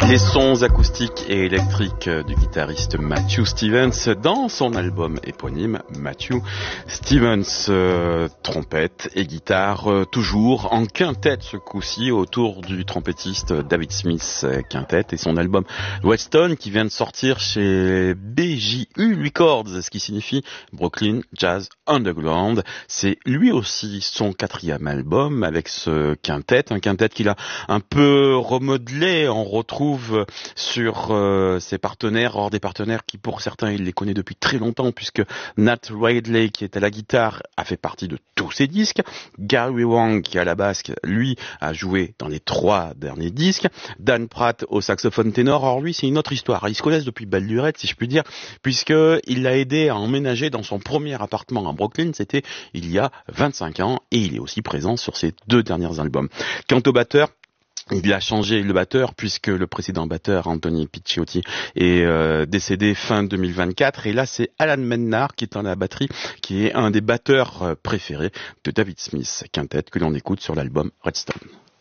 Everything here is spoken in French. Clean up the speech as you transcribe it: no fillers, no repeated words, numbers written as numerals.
Les sons acoustiques et électriques du guitariste Matthew Stevens dans son album éponyme Matthew Stevens, trompette et guitare toujours en quintette ce coup-ci autour du trompettiste David Smith, quintette, et son album Weston qui vient de sortir chez BJU Records, ce qui signifie Brooklyn Jazz Underground. C'est lui aussi son 4e album avec ce quintette, un quintette qu'il a un peu remodelé. On retrouve sur ses partenaires, hors des partenaires qui pour certains il les connaît depuis très longtemps, puisque Nat Ridley qui est à la guitare a fait partie de tous ses disques, Gary Wang qui est à la basse, lui a joué dans les 3 derniers disques, Dan Pratt au saxophone ténor. Or lui c'est une autre histoire, ils se connaissent depuis belle lurette si je puis dire, puisque il l'a aidé à emménager dans son premier appartement à Brooklyn, c'était il y a 25 ans, et il est aussi présent sur ses 2 derniers albums. Quant au batteur, il a changé le batteur puisque le précédent batteur, Anthony Picciotti, est décédé fin 2024. Et là, c'est Alan Mennar qui est à la batterie, qui est un des batteurs préférés de David Smith, quintette que l'on écoute sur l'album Redstone.